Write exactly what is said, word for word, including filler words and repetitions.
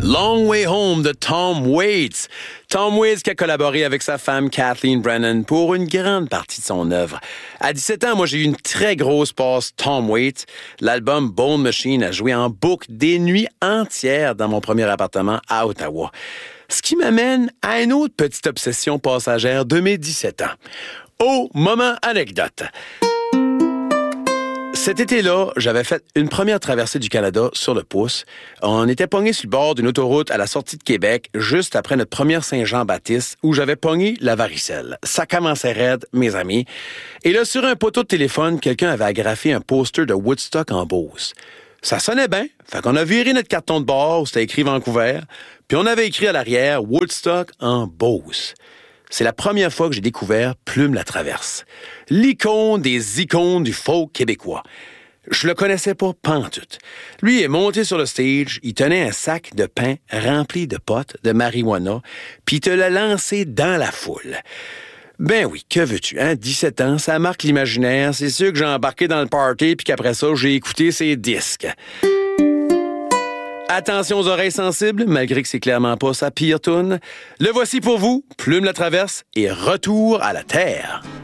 Long Way Home de Tom Waits. Tom Waits qui a collaboré avec sa femme Kathleen Brennan pour une grande partie de son œuvre. À dix-sept ans, moi, j'ai eu une très grosse passe Tom Waits. L'album Bone Machine a joué en boucle des nuits entières dans mon premier appartement à Ottawa. Ce qui m'amène à une autre petite obsession passagère de mes dix-sept ans. Oh, moment anecdote. Cet été-là, j'avais fait une première traversée du Canada sur le pouce. On était pogné sur le bord d'une autoroute à la sortie de Québec, juste après notre première Saint-Jean-Baptiste, où j'avais pogné la varicelle. Ça commençait raide, mes amis. Et là, sur un poteau de téléphone, quelqu'un avait agrafé un poster de Woodstock en Beauce. Ça sonnait bien, fait qu'on a viré notre carton de bord où c'était écrit Vancouver, puis on avait écrit à l'arrière Woodstock en Beauce. C'est la première fois que j'ai découvert Plume la Traverse, l'icône des icônes du folk québécois. Je le connaissais pas pantoute. Lui est monté sur le stage, il tenait un sac de pain rempli de potes de marijuana, puis il te l'a lancé dans la foule. Ben oui, que veux-tu, hein? dix-sept ans, ça marque l'imaginaire. C'est sûr que j'ai embarqué dans le party puis qu'après ça, j'ai écouté ses disques. Attention aux oreilles sensibles, malgré que c'est clairement pas sa pire toune. Le voici pour vous, Plume la Traverse et Retour à la Terre.